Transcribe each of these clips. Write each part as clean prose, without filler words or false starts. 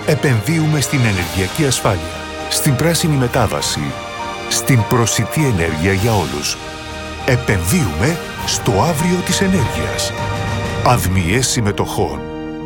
Επενδύουμε στην ενεργειακή ασφάλεια, στην πράσινη μετάβαση, στην προσιτή ενέργεια για όλους. Επενδύουμε στο αύριο της ενέργειας. Αδμιές συμμετοχών.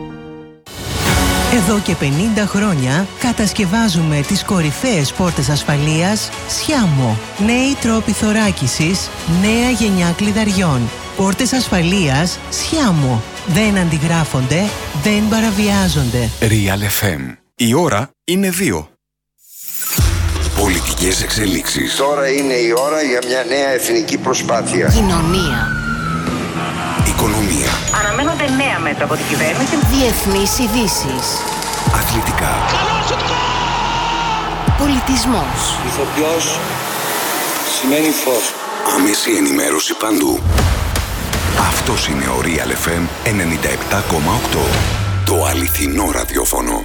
Εδώ και 50 χρόνια κατασκευάζουμε τις κορυφαίες πόρτες ασφαλείας Sciamo. Νέοι τρόποι θωράκισης, νέα γενιά κλειδαριών. Πόρτες ασφαλείας Sciamo. Δεν αντιγράφονται, δεν παραβιάζονται. Real FM. Η ώρα είναι 2. Πολιτικές εξελίξεις. Τώρα είναι η ώρα για μια νέα εθνική προσπάθεια. Κοινωνία. Οικονομία. Αναμένονται νέα μέτρα από την κυβέρνηση. Διεθνείς ειδήσεις. Αθλητικά. Πολιτισμός. Ηθοποιός σημαίνει φως. Άμεση ενημέρωση παντού. Αυτός είναι ο Real FM 97,8. Το αληθινό ραδιόφωνο.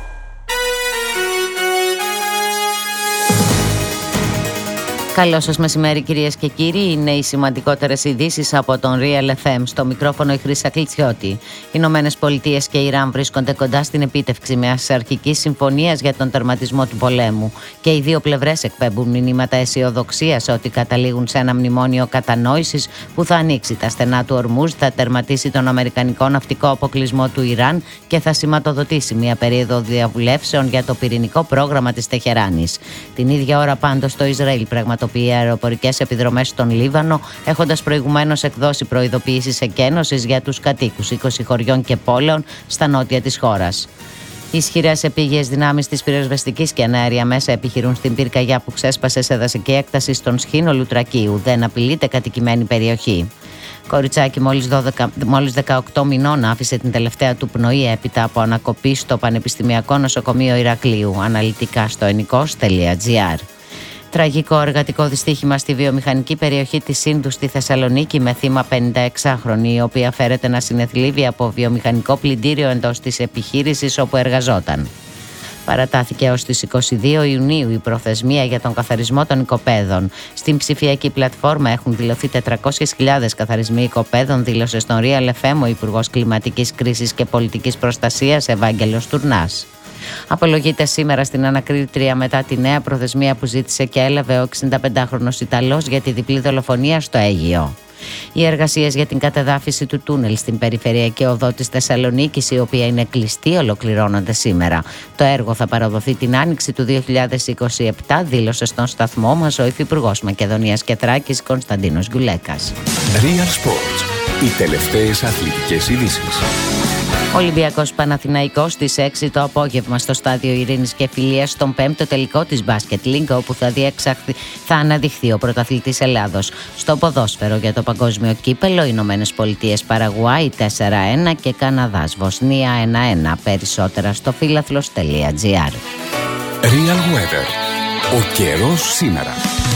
Καλό σας μεσημέρι κυρίες και κύριοι, είναι οι σημαντικότερες ειδήσεις από τον Real FM. Στο μικρόφωνο η Χρύσα Κλιτσιώτη. Οι Ηνωμένες Πολιτείες και η Ιράν βρίσκονται κοντά στην επίτευξη μιας αρχικής συμφωνίας για τον τερματισμό του πολέμου. Και οι δύο πλευρές εκπέμπουν μηνύματα αισιοδοξίας ότι καταλήγουν σε ένα μνημόνιο κατανόησης που θα ανοίξει τα στενά του Ορμούζ, θα τερματίσει τον αμερικανικό ναυτικό αποκλεισμό του Ιράν και θα σηματοδοτήσει μια περίοδο διαβουλεύσεων για το πυρηνικό πρόγραμμα της Τεχεράνης. Την ίδια ώρα πάντως το Ισραήλ πραγματοποιεί αεροπορικές επιδρομές στον Λίβανο, έχοντας προηγουμένως εκδώσει προειδοποιήσεις εκένωσης για τους κατοίκους 20 χωριών και πόλεων στα νότια της χώρας. Οι ισχυρές επίγειες δυνάμεις της πυροσβεστικής και αναέρια μέσα επιχειρούν στην πυρκαγιά που ξέσπασε σε δασική έκταση στον σχήνο Λουτρακίου. Δεν απειλείται κατοικημένη περιοχή. Κοριτσάκι μόλις 18 μηνών άφησε την τελευταία του πνοή έπειτα από ανακοπή στο Πανεπιστημιακό Νοσοκομείο Ηρακλείου. Αναλυτικά στο ενικός.gr. Τραγικό εργατικό δυστύχημα στη βιομηχανική περιοχή της Σύνδου στη Θεσσαλονίκη με θύμα 56χρονη, η οποία φέρεται να συνεθλίβει από βιομηχανικό πλυντήριο εντός της επιχείρησης όπου εργαζόταν. Παρατάθηκε ως τις 22 Ιουνίου η προθεσμία για τον καθαρισμό των οικοπαίδων. Στην ψηφιακή πλατφόρμα έχουν δηλωθεί 400.000 καθαρισμοί οικοπαίδων, δήλωσε στον Real FM ο Υπουργός Κλιματικής Κρίσης και Πολιτικής Προστασίας Ευάγγελος Τουρνάς. Απολογείται σήμερα στην ανακρίτρια μετά τη νέα προθεσμία που ζήτησε και έλαβε ο 65χρονος Ιταλός για τη διπλή δολοφονία στο Αίγυο. Οι εργασίες για την κατεδάφιση του τούνελ στην περιφερειακή οδό της Θεσσαλονίκης, η οποία είναι κλειστή, ολοκληρώνονται σήμερα. Το έργο θα παραδοθεί την άνοιξη του 2027, δήλωσε στον σταθμό μας ο Υφυπουργός Μακεδονίας και Θράκης Κωνσταντίνος Γκουλέκας. Real Sports. Οι τελευταίες αθλητικές ειδήσεις. Ολυμπιακός Παναθηναϊκός στις 6 το απόγευμα στο στάδιο Ειρήνης και Φιλίας στον 5ο τελικό της Basket League, όπου θα αναδειχθεί ο πρωταθλητής Ελλάδος. Στο ποδόσφαιρο για το παγκόσμιο κύπελο, Ηνωμένες Πολιτείες Παραγουάη 4-1 και Καναδάς Βοσνία 1-1. Περισσότερα στο φίλαθλος.gr. Real Weather. Ο καιρός σήμερα.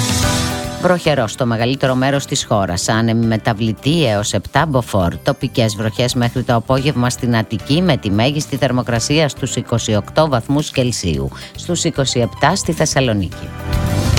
Βροχερό στο μεγαλύτερο μέρος της χώρας, άνεμη μεταβλητή έως 7 μποφόρ. Τοπικές βροχές μέχρι το απόγευμα στην Αττική με τη μέγιστη θερμοκρασία στους 28 βαθμούς Κελσίου, στους 27 στη Θεσσαλονίκη.